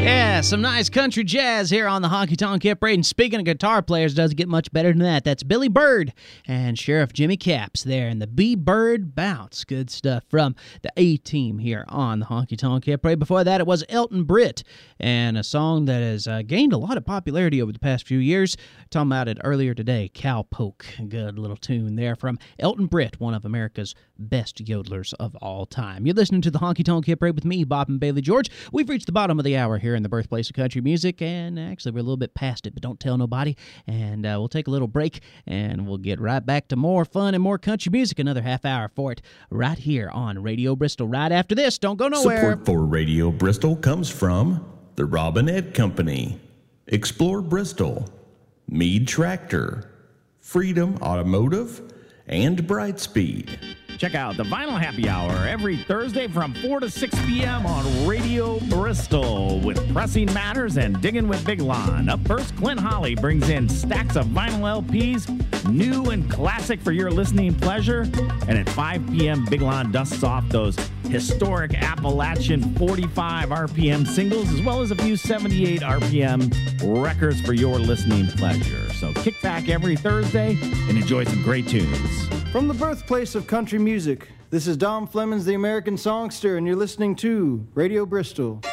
Yeah, some nice country jazz here on the Honky Tonk Hit Parade. And speaking of guitar players, doesn't get much better than that. That's Billy Bird and Sheriff Jimmy Capps there in the B-Bird Bounce. Good stuff from the A-Team here on the Honky Tonk Hit Parade. Before that, it was Elton Britt and a song that has gained a lot of popularity over the past few years. Talking about it earlier today, Cowpoke. Good little tune there from Elton Britt, one of America's best yodelers of all time. You're listening to the Honky Tonk Hit Parade with me, Bob and Bailey George. We've reached the bottom of the hour here in the birthplace of country music, and actually we're a little bit past it, but don't tell nobody. And we'll take a little break, and we'll get right back to more fun and more country music. Another half hour for it right here on Radio Bristol. Right after this, don't go nowhere. Support for Radio Bristol comes from the Robin Ed Company, Explore Bristol, Meade Tractor, Freedom Automotive, and Brightspeed. Check out the Vinyl Happy Hour every Thursday from 4 to 6 p.m. on Radio Bristol with Pressing Matters and Digging with Big Lon. Up first, Clint Holly brings in stacks of vinyl LPs, new and classic for your listening pleasure. And at 5 p.m., Big Lon dusts off those historic Appalachian 45 RPM singles, as well as a few 78 RPM records for your listening pleasure. So kick back every Thursday and enjoy some great tunes. From the birthplace of country music, this is Dom Flemons, the American Songster, and you're listening to Radio Bristol.